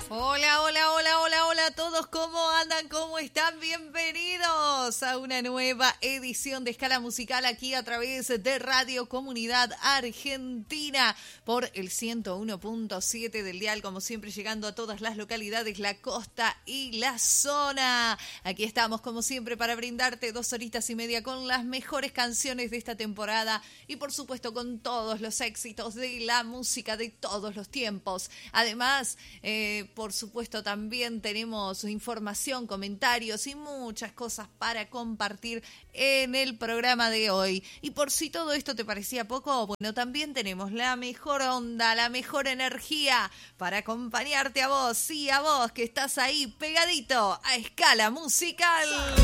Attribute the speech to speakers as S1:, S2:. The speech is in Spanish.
S1: Hola, hola, hola, hola, hola a todos, ¿cómo andan? ¿Cómo están? Bienvenidos a una nueva edición de Escala Musical aquí a través de Radio Comunidad Argentina por el 101.7 del dial, como siempre llegando a todas las localidades, la costa y la zona. Aquí estamos como siempre para brindarte 2 horitas y media con las mejores canciones de esta temporada y por supuesto con todos los éxitos de la música de todos los tiempos. Además, por supuesto, también tenemos información, comentarios y muchas cosas para compartir en el programa de hoy. Y por si todo esto te parecía poco, bueno, también tenemos la mejor onda, la mejor energía para acompañarte a vos, sí, a vos que estás ahí pegadito a Escala Musical.